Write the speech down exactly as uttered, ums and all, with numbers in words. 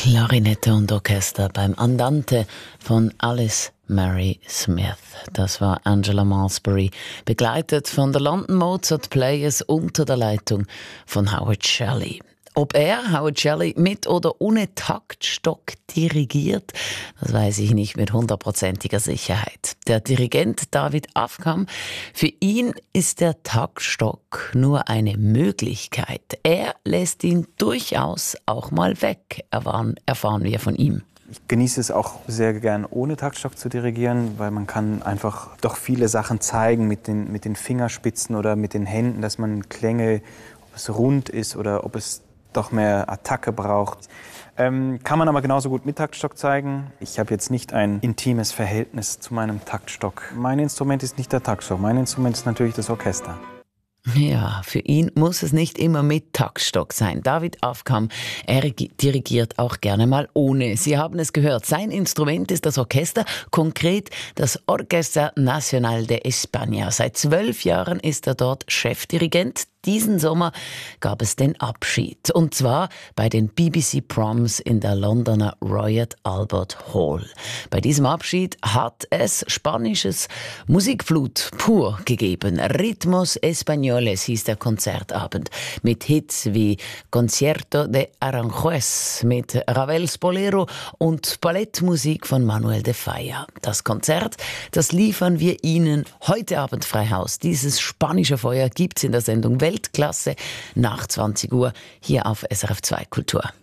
Klarinette und Orchester beim Andante von Alice Mary Smith. Das war Angela Malsbury, begleitet von der London Mozart Players unter der Leitung von Howard Shelley. Ob er, Howard Shelley, mit oder ohne Taktstock dirigiert, das weiß ich nicht mit hundertprozentiger Sicherheit. Der Dirigent David Afkham, für ihn ist der Taktstock nur eine Möglichkeit. Er lässt ihn durchaus auch mal weg, erfahren, erfahren wir von ihm. Ich genieße es auch sehr gern, ohne Taktstock zu dirigieren, weil man kann einfach doch viele Sachen zeigen mit den, mit den Fingerspitzen oder mit den Händen, dass man Klänge, ob es rund ist oder ob es doch mehr Attacke braucht. Ähm, kann man aber genauso gut mit Taktstock zeigen. Ich habe jetzt nicht ein intimes Verhältnis zu meinem Taktstock. Mein Instrument ist nicht der Taktstock, mein Instrument ist natürlich das Orchester. Ja, für ihn muss es nicht immer mit Taktstock sein. David Afkham, er dirigiert auch gerne mal ohne. Sie haben es gehört, sein Instrument ist das Orchester, konkret das Orquesta Nacional de España. Seit zwölf Jahren ist er dort Chefdirigent. Diesen Sommer gab es den Abschied. Und zwar bei den B B C Proms in der Londoner Royal Albert Hall. Bei diesem Abschied hat es spanisches Musikblut pur gegeben. Ritmos Españoles hieß der Konzertabend. Mit Hits wie Concierto de Aranjuez, mit Ravels Bolero und Ballettmusik von Manuel de Falla. Das Konzert, das liefern wir Ihnen heute Abend frei Haus. Dieses spanische Feuer gibt's in der Sendung Weltklasse nach zwanzig Uhr hier auf S R F zwei Kultur.